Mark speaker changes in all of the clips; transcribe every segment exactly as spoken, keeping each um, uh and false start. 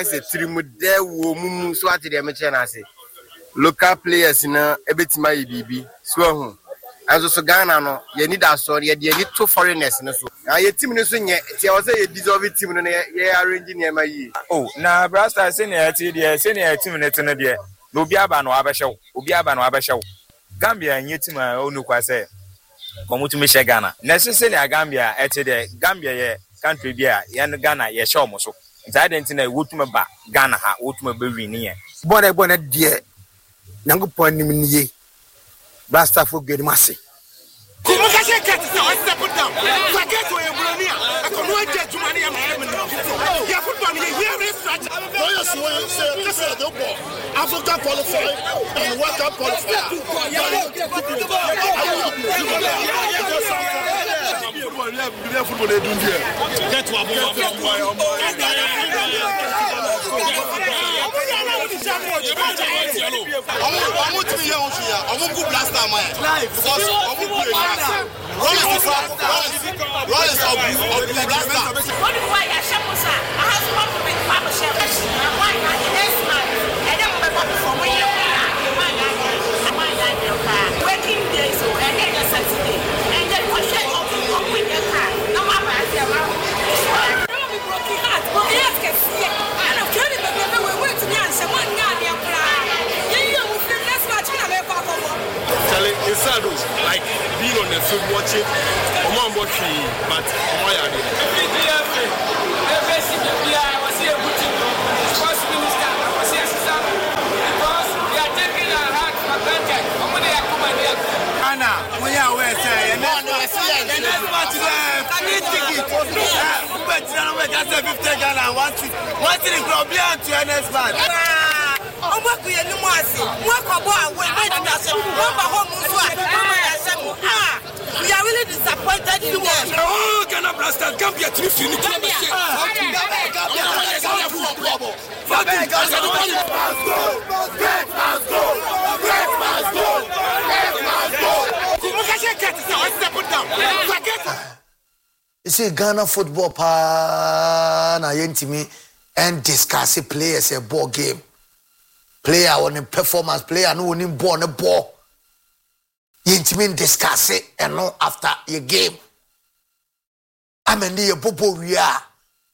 Speaker 1: say trimude wo mumu so ati de me che na say local players na ebetima yibibi so hu aso so Ghana no ye need aso ye de ni to foreigners no so na ye team no so nye ti o say ye deserve team no ye arrange ne ma yi
Speaker 2: oh na brasta say na ti de say na team no te no de no obi aba no abehyew obi aba no abehyew Gambia nye team a onu kwa say komutu me she Ghana na say say na Gambia ete de Gambia ye country bia ye no Ghana ye show mo so nti na wotuma ba Ghana ha wotuma ba wi ni ye
Speaker 3: bona bona de nyankopon nim niye Basta for good massy.
Speaker 4: Come on, get step down. Forget where you're going. I can not get to money. You have put money here. Lawyers will say, this is the ball. Africa qualified and World Cup qualified. Football, they do here. Get to I want to be here. I want to blast our mind. Because I want to play blast. Run is the fact. Run is of the blaster. What do I have? I have to work with Papa Chef. Why not? Next month. I don't remember from where you are. Working days, and then a Saturday. And then we share up with the car. No matter if you're around. Don't be broken heart. Yes, can see it. I don't care if we're going to answer one guy. It's sad, like being on the field watching. I'm on board, but why are they? Anna, we are where say, and that's what I need ticket. But that's a fifty Ghana. Once once in the club, to an expert. Oh, what we are no more. What about when I did that? What about home? Ah, we are really disappointed in them. Oh, Ghana Blasters, Gambia, three finish. Gambia,
Speaker 3: you see, Ghana football pa na yentimi and discuss players a ball game. Player on a performance, player no one born a ball. Yentimi discuss it and no after your game. I mean the bobo we are.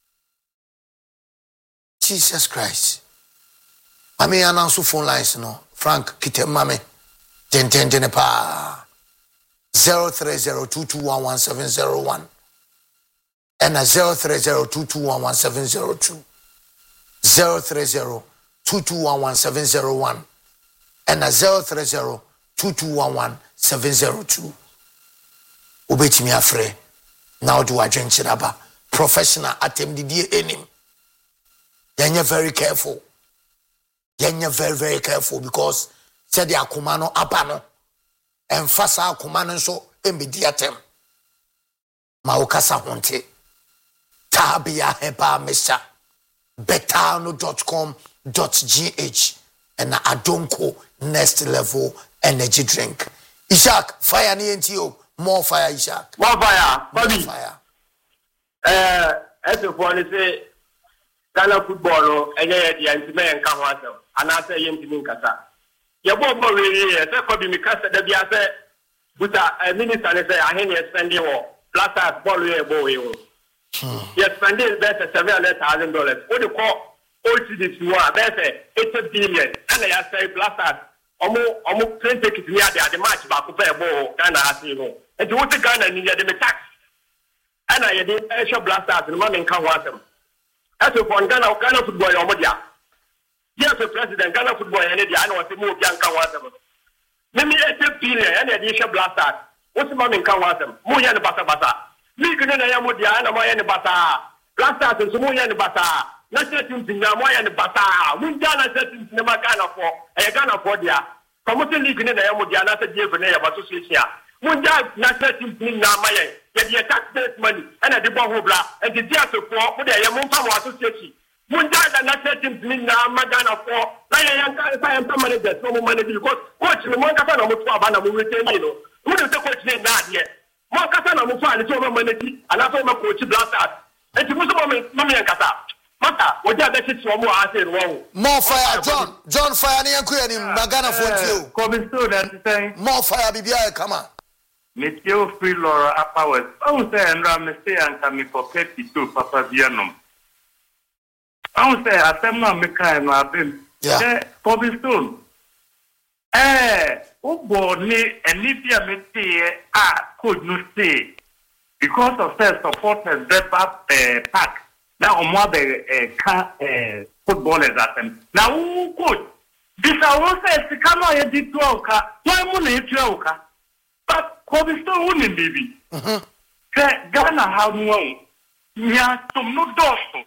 Speaker 3: Jesus Christ. I mean announce phone lines no. Frank kite mame. Ten ten ten pa. Zero three zero two two one one seven zero one. And a zero three zero two two one one seven zero two. Zero three zero two two one one seven zero one. And a zero three zero two two one one seven zero two. Ubeti mi afre. Now do I drink chiraba. Professional attempt the enim. You're very careful. You're very, very careful because said the akumano apano. And fasa akumano so immediate. Maukasa honte. Tabia hepa mesa. betano dot com dot g h and Adonko next level energy drink. Ishak, fire ni N T O. More fire, Ishak.
Speaker 5: More fire, Bobby.
Speaker 3: Fire.
Speaker 5: Uh, as a point, say, Ghana football, and yet the anti-man and Kawasa, and I say, Yentin Kasa. Your boy, really, as a Bobby Mikasa, the Biasa, but a minister, and say, I ain't spending more. Plus, I ball you a boy. Yes, spending better seven hundred thousand dollars. What do you call O T D C? Better eight billion. And I say, blasters, almost almost twenty tickets near the match back to play ball. Ghana, you know. And you want to Ghana near the tax. And I did extra blasters and money can want them. As a for Ghana, Ghana football, Omodia. Yes, the president, Ghana football, and I know what the move can want them. Maybe eight billion and additional blasters. What's the money can want them? More than the Bata Bata. League in the Yamodia and Moyan Bata. Blasters and Sumoyan Bata. Not certain things, Moyan Bata. Mundana certain Namagana for a Ghana for dia. Promoting league in the Yamodia, not a dear Venea, but Association. Munda, not certain things, Namayan. Get the tax money and a debobla and the dear support for the Yamonta Association. Munda, not certain things, Namagana for I am permanent, no money because coach the Moncatan of Mutuabana will retain you. Who does the coach name that yet? Moncatan of Mutuan is over money and I told my coach Blasters. And to Muslim Mammy and Kata. Mata, what are the trouble I said wrong?
Speaker 3: More fire, John. John fire near Queen, Magana for you.
Speaker 6: Coming soon and saying,
Speaker 3: more fire, Bibia, come on.
Speaker 6: Monsieur Free Laura Upperwards. I was there and Ram say and coming for fifty-two, Papa Vianum. I was there, I said, no, Mika and my bin. Yeah, Coming soon. Eh, oh, boy, and if you may say, I could not say. Because of their supporters, they back uh, pack. Now, more the uh, footballers at them. Now, who could? This I want to say, come on, you did twelve. Why money twelve? But Kobe still winning, baby. Ghana have no. Yeah, some no dosto.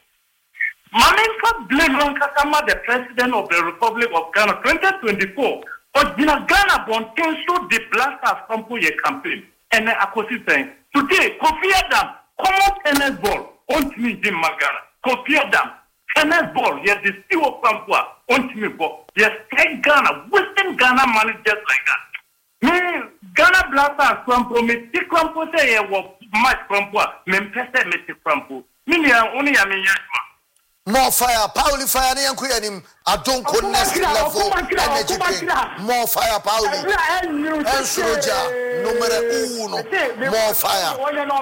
Speaker 6: Maminka blame Rankasama, the president of the Republic of Ghana, twenty twenty-four. But Ghana born cancel the blaster from your campaign. And I could say. Today, Kofi Adam, common tennis ball, on me, Jim Magana. Kofi Adam, tennis ball, yes, the steel of Pampua, on me, ball. Yes, take Ghana, Western Ghana money just like that. Me, Ghana Blasters, Crampo, me, the Crampo say, was much Crampo, me, Pester, Mister Crampo. Me, only a million.
Speaker 3: More fire, Pauli fire, and Queen, I don't connect level energy. More fire, Pauli. And Soja, numero uno. More fire.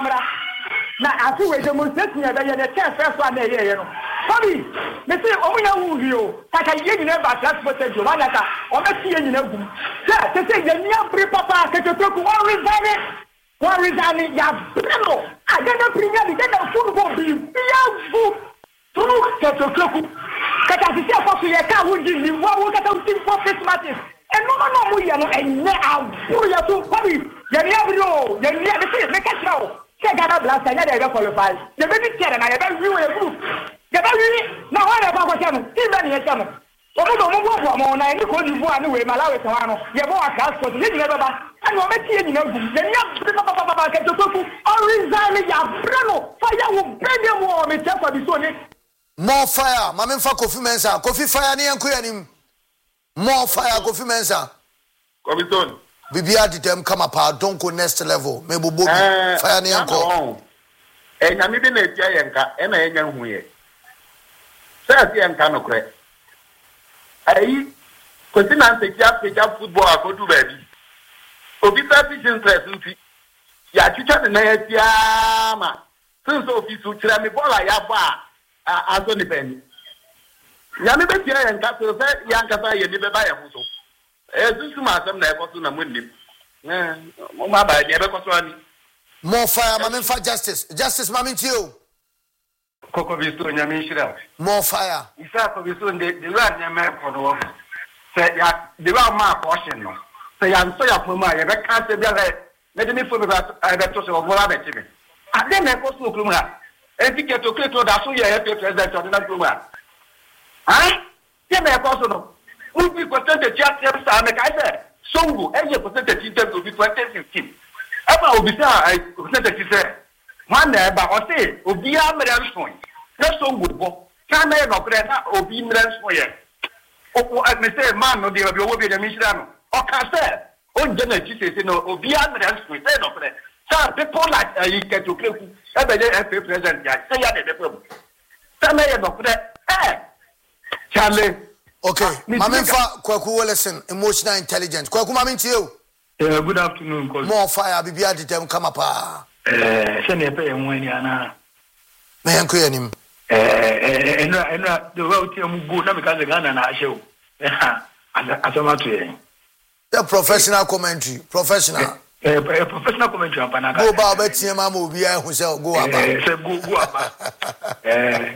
Speaker 7: Now, I feel the most listening that you're the first one there, you know. Bobby, they say, oh, we know you. Like a young never transported you, one at a, or a sea in a boom. Yeah, they say, the new papa, get to talk one resign. One resign, ya, Bremo. I get a premium, get a football, be beyond. Tunu keto kloku kata sisi afosu ye ka wuji ni wa wo kata uti for Christmas e no no mu ye no enye abu ya to kwabi ye ni abiro ye ni ade se me ka trawo se Ghana Blaster nya dey qualify ye be bi tere na ye be wi we group ye be wi na wa na ba ko tano ti be ni ye tano o mo mo mo mo na ni ko di bu ani we Malawi tan wa no ye bo aka sport ye ni be ba ani o me tie ni na gu ye ni abu ba ba ba keto kloku o resign ya brano fire wo bede mo me tefa bi so ni.
Speaker 3: More fire, Mamma Kofi Mensa, Kofi Fire near Queen. More fire, Kofi Mensa.
Speaker 8: Comiton.
Speaker 3: Bibia did them come up, don't go next level. Maybe Bobby Fire near Ko.
Speaker 8: And I'm even a Jayanka and a young way. Says the Ancano Crack. I continue to pick up football, I go to bed. Obita fishing present. Ya chicha the Nayama. Since office to tell me, Bola Yaba. Aso ni penny. Yami be tia yan ka so say yan ka sa ye ni be ba ya ho so. E susu ma asem na e ko so na munnim. Eh, mo ma ba ye be ko so ani.
Speaker 3: More fire, Mamma for justice. Justice, Mamma to you.
Speaker 6: Coco Visto, Yamishra.
Speaker 3: More fire.
Speaker 6: Isa Visto, the land Yaman for the world. Say, the round mark portion. Say, I'm so up for my, I can't say, let me put that I have to say, what I'm achieving. And then I go to Kluma. And you get to click to that, so you have to present on that Kluma. Huh? Yeah, may I also would be percentage just time, I said, so, and your percentage in terms of twenty fifteen. Eba obisa I percentage say one there but I say obi a mmerans point na so ngudbo kan na no kre na obi mmerans point ye o me say man no dey obi obi dey mishira no o ka say o je na chi say no obi a mmerans point say no kre so people like you get to play e be dey F A president ya say ya dey problem say na ye no kre eh Charlie
Speaker 3: okay Mamemfa Kwaku Wellison emotional intelligence Kwaku Mamenti you.
Speaker 6: Uh, good afternoon, Coach.
Speaker 3: More fire, be at the time, come up.
Speaker 6: Eh, send a pay and when you are.
Speaker 3: May I query him?
Speaker 6: Eh, and the road to go now because the gun and I show. As a matter,
Speaker 3: the professional commentary, professional.
Speaker 6: A professional commentary.
Speaker 3: Go about Betty and Mamma, be I who shall go up.
Speaker 6: Go up. Eh,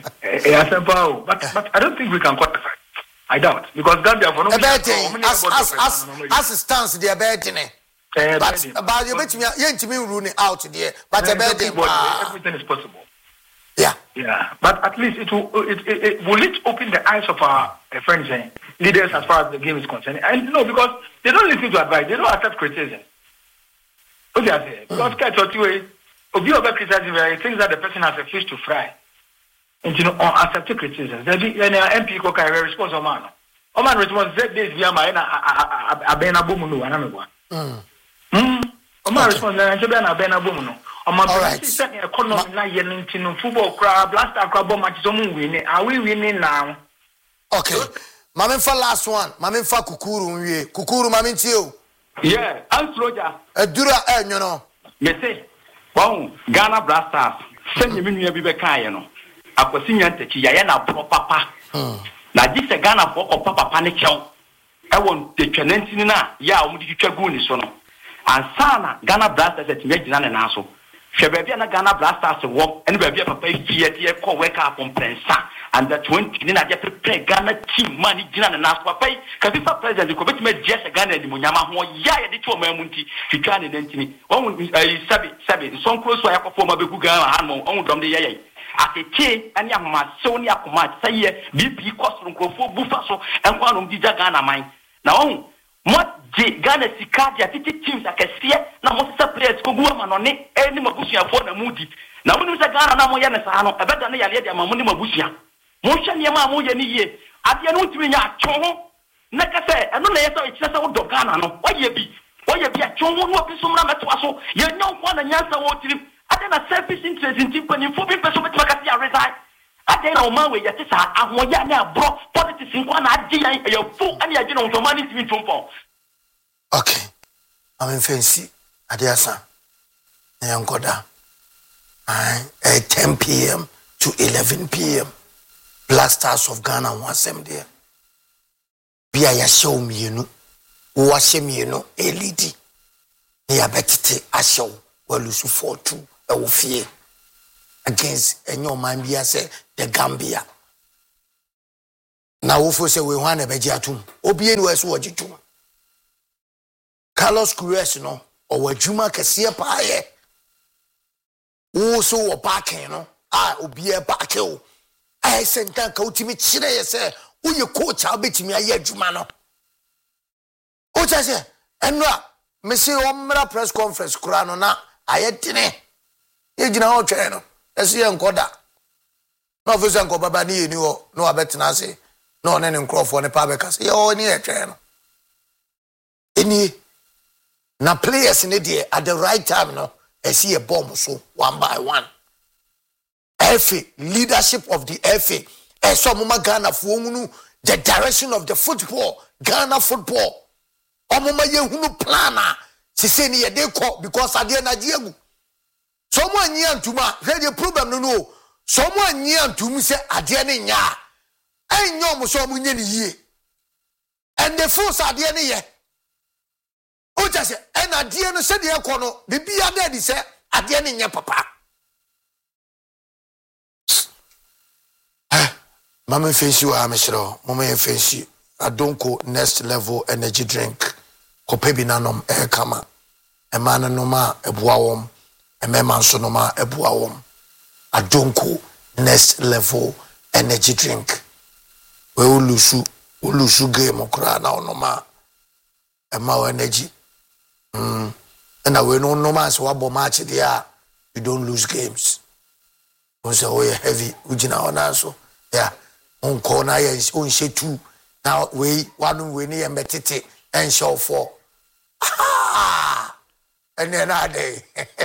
Speaker 6: but I don't think we can qualify. I doubt because Gambia for no
Speaker 3: betting as as as as it stands they are betting
Speaker 6: uh,
Speaker 3: but about you bet me you ain't me ruling out there but a betting
Speaker 6: everything is possible
Speaker 3: yeah
Speaker 6: yeah but at least it will it, it, it will it open the eyes of our uh, friends and leaders as far as the game is concerned and no because they don't listen to advice they don't accept criticism what they are saying because catch or two of you about criticism things that the person has a fish to fry. And you know, on accepted criticism. There be any M P who can respond on man. O man responds that days via my na abena boom no ana me wa. Mm. Mm. O man responds na nche be na abena boom no.
Speaker 7: Oma be say economy na ye ntino football crowd blaster crowd bomb match some win. Are we winning now?
Speaker 3: Okay. Mame fa last one. Mame fa kukuru nwie. Kukuru mame ntio.
Speaker 9: Yeah, I'm Roger.
Speaker 3: Edura eh nyono.
Speaker 9: Me say, wow, Ghana Blasters. Send me nua bi be kan ye no. Akwasi nyantachi ya na pro papa. Hmm. Na di se Ghana for papa papa ne chew. E won de twenenti na ya o mu di twetwa gu ni so no. Ansana Ghana Blasters et me gina ne na so. Hwe ba bia na Ghana Blasters wo ene ba bia papa fie de ko wake up on prensa and the twenty ni na de prepare Ghana team man gina ne na so papa ka FIFA president ko betime je Ghana ni munyama ho ya ya de to mamu nti twetwa ne nantini won sabi sabi so close so yakofo ma be gu Ghana han mo on dom de yeye atete ani amama so ni akoma saye B P cost nkofo bufa so enko anom di Ghana man na won mo je Ghana sika dia titi teams akese na mo se players ko gu ama no ne eni mabusuafo na mudi na mo ni se Ghana na mo ye ne saa no ebeda ne yale dia ma mo ni mabusua mo hwe ne ma mo ye ni ye ade no ntimi nya atwo na ka se eno na ye se e kire se wo do Ghana no waye bi waye bi atwo no obi so mra meto aso ye nya nko na nyansa wo tirim ade na selfish interest in team pani fo bi peso betima ka se ya resign ade na o man we ye te saa ahoya ne abro politics nko na ade yan e fu ane age na o man ni timi twompo.
Speaker 3: Okay, I'm in fancy. Adiasa. Nyankoda. At ten p.m. to eleven p.m. Black Stars of Ghana was them there. Be a show me, you know. Wash me, you know. A lady. Near Betty, a show. Well, you four two. I will fear against a new man. Be say the Gambia. Now, if we say we want a Bejatum, Obi and West watch it too. Carlos Cruz no or Juma Kasia Paye. Also a parking no. I will be a parking. I sent a coach me chile say, who you coach I'll bet me a year Jumano. What I say, and what Monsieur Omra press conference Kurano na I had dinner. You know, channel. Let's see Uncoda. No, for Uncle Babani, no, no, I bet Nancy. No, none in Crawford and Pabecas. You're near channel. Any na players in the at the right time no I see a bomb so one by one. F A leadership of the F A and some Ghana for the direction of the football Ghana football. Omoma ye hunu planner se se ni ye de call because ade na diegu. Someone nyi antuma the problem no no. Someone nyi antum se ade ne nya. Enyo mo so mo nye ni yie. And the force ade ne ye. O just and adie no se de ekono bibia de di se ade ne nya papa. Mama fancy wa ameshro, mama fancy adonko next level energy drink. Kope bi nanom e kama. E man no ma ebua wom, e me man so no ma ebua wom. Adonko next level energy drink. We ulusu ulusu game okra na onoma e ma energy. Mm. And we no no man so abo match there you don't lose games. We say oh heavy ujina ona so yeah on corner is on she two now we one we need metete and show for ah and then I day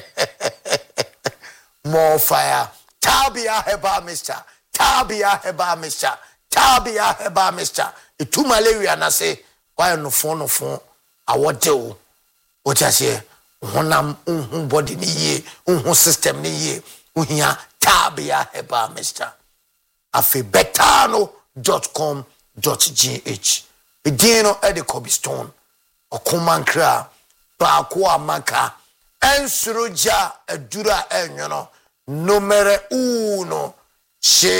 Speaker 3: more fire tabia heba mister tabia heba mister tabia heba mister it too malaria na say why no phone no phone I what do what I say honam unhu body ni ye unhu system ni ye uhia tabia heba mister afebetano dot com dot g h edino ede Kobe Stone okomankra ba ko amaka ensuroja adura enyono numero uno she